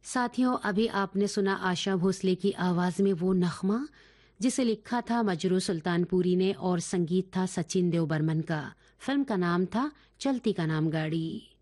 साथियों, अभी आपने सुना आशा भोसले की आवाज में वो नगमा जिसे लिखा था मजरू सुल्तानपुरी ने और संगीत था सचिन देव बर्मन का। फिल्म का नाम था चलती का नाम गाड़ी।